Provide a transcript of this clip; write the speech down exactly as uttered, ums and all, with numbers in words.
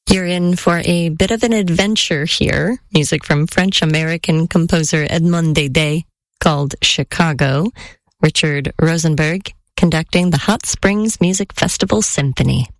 You're in for a bit of an adventure here. Music from French-American composer Edmond Dede called Chicago. Richard Rosenberg conducting the Hot Springs Music Festival Symphony.